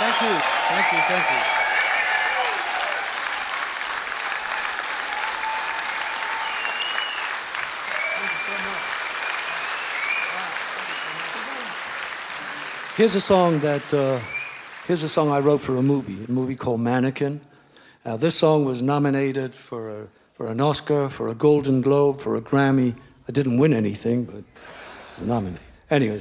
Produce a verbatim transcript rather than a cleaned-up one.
Thank you. Thank you. Thank you. Here's a song that, uh, here's a song I wrote for a movie, a movie called Mannequin. Uh, this song was nominated for, a, for an Oscar, for a Golden Globe, for a Grammy. I didn't win anything, but I was nominated. Anyways,